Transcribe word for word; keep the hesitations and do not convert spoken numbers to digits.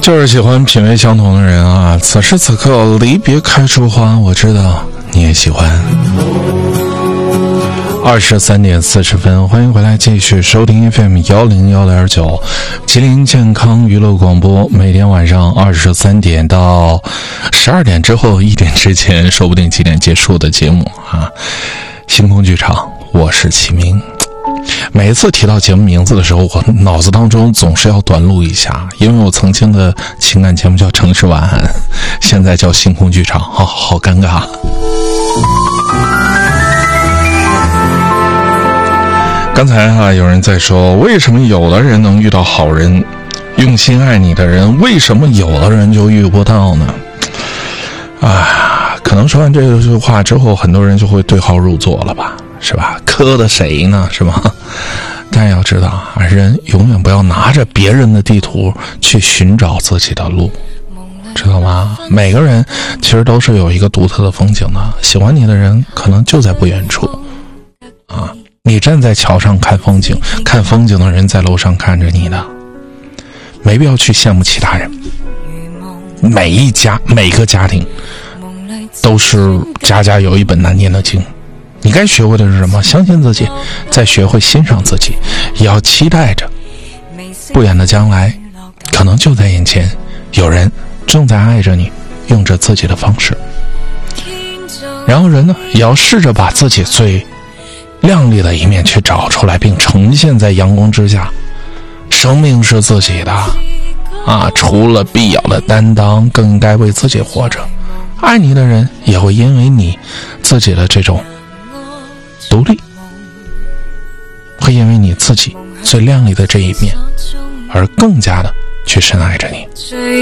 就是喜欢品味相同的人啊！此时此刻，离别开出花，我知道你也喜欢。二十三点四十分，欢迎回来，继续收听 F M 幺零幺点九，吉林健康娱乐广播。每天晚上二十三点到十二点之后一点之前，说不定几点结束的节目啊！星空剧场，我是齐明。每一次提到节目名字的时候，我脑子当中总是要短路一下，因为我曾经的情感节目叫《城市晚安》，现在叫《星空剧场》，好好尴尬。刚才啊，有人在说，为什么有的人能遇到好人，用心爱你的人，为什么有的人就遇不到呢？啊，可能说完这句话之后，很多人就会对号入座了吧，是吧？磕的谁呢，是吧？但要知道啊，人永远不要拿着别人的地图去寻找自己的路，知道吗？每个人其实都是有一个独特的风景的，喜欢你的人可能就在不远处啊。你站在桥上看风景，看风景的人在楼上看着你的，没必要去羡慕其他人。每一家每个家庭都是家家有一本难念的经，你该学会的是什么？相信自己，再学会欣赏自己，也要期待着不远的将来可能就在眼前，有人正在爱着你，用着自己的方式。然后人呢，也要试着把自己最亮丽的一面去找出来，并呈现在阳光之下。生命是自己的啊，除了必要的担当，更应该为自己活着。爱你的人也会因为你自己的这种独立，会因为你自己最亮丽的这一面而更加的去深爱着你。